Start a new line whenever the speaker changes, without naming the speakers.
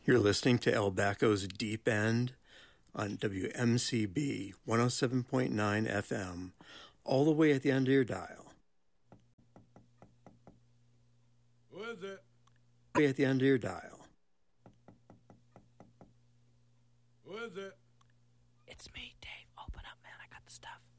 You're listening to El Baco's Deep End on WMCB 107.9 FM, all the way at the end of your dial.
Who is it?
Way at the end of your dial.
Who is it?
It's me, Dave. Open up, man. I got the stuff.